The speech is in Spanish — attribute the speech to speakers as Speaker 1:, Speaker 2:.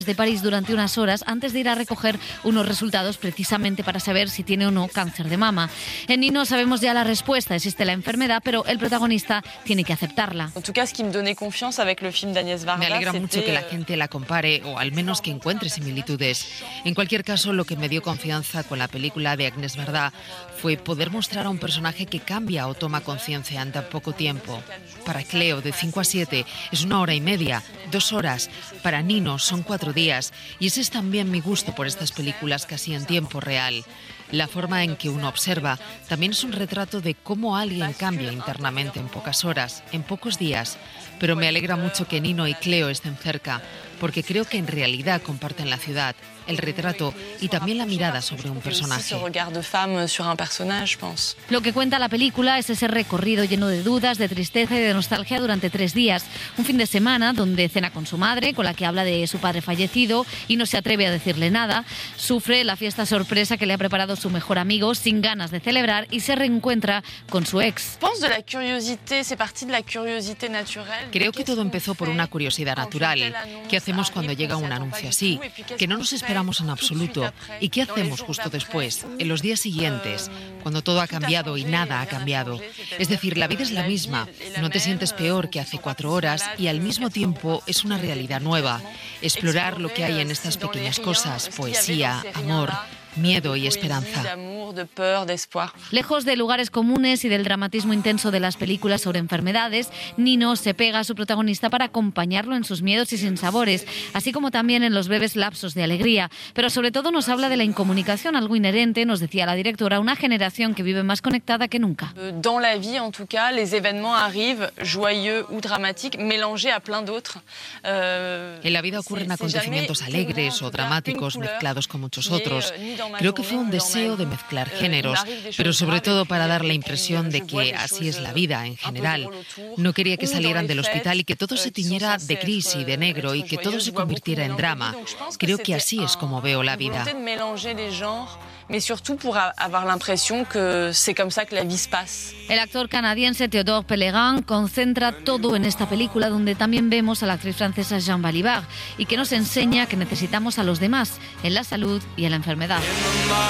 Speaker 1: de París durante unas horas antes de ir a recoger unos resultados precisamente para saber si tiene o no cáncer de mama. En Nino sabemos ya la respuesta, existe la enfermedad, pero el protagonista tiene que aceptarla.
Speaker 2: Me alegra mucho que la gente la compare o al menos que encuentre similitudes. En cualquier caso, lo que me dio confianza con la película de Agnès Varda fue poder mostrar a un personaje que cambia o toma conciencia en tan poco tiempo. Para Cleo, de 5 a 7, es 1 hora y media, 2 horas. Para Nino son 4 días. Y ese es también mi gusto por estas películas casi en tiempo real. La forma en que uno observa también es un retrato de cómo alguien cambia internamente en pocas horas, en pocos días. Pero me alegra mucho que Nino y Cleo estén cerca, porque creo que en realidad comparten la ciudad, el retrato y también la mirada sobre un personaje.
Speaker 1: Lo que cuenta la película es ese recorrido lleno de dudas, de tristeza y de nostalgia durante 3 días. Un fin de semana donde cena con su madre, con la que habla de su padre fallecido y no se atreve a decirle nada. Sufre la fiesta sorpresa que le ha preparado su mejor amigo sin ganas de celebrar y se reencuentra con su ex.
Speaker 2: Creo que todo empezó por una curiosidad natural. ¿Qué hacemos cuando llega un anuncio así? Que no nos esperamos en absoluto. ¿Y qué hacemos justo después, en los días siguientes, cuando todo ha cambiado y nada ha cambiado? Es decir, la vida es la misma. No te sientes peor que hace 4 horas y al mismo tiempo es una realidad nueva. Explorar lo que hay en estas pequeñas cosas, poesía, amor, miedo y esperanza.
Speaker 1: Lejos de lugares comunes y del dramatismo intenso de las películas sobre enfermedades, Nino se pega a su protagonista para acompañarlo en sus miedos y sinsabores, así como también en los breves lapsos de alegría. Pero sobre todo nos habla de la incomunicación, algo inherente, nos decía la directora, a una generación que vive más conectada que nunca.
Speaker 3: Dans la vie, en tout cas, les événements arrivent, joyeux ou dramatiques, mélangés a plein d'autres.
Speaker 2: En la vida ocurren acontecimientos alegres o dramáticos mezclados con muchos otros. Creo que fue un deseo de mezclar géneros, pero sobre todo para dar la impresión de que así es la vida en general. No quería que salieran del hospital y que todo se tiñera de gris y de negro y que todo se convirtiera en drama. Creo que así es como veo la vida.
Speaker 3: Mais surtout pour avoir l'impression que c'est comme ça que la vie se passe.
Speaker 1: El actor canadiense Théodore Pellerin concentra todo en esta película, donde también vemos a la actriz francesa Jeanne Balibar y que nos enseña que necesitamos a los demás en la salud y en la enfermedad.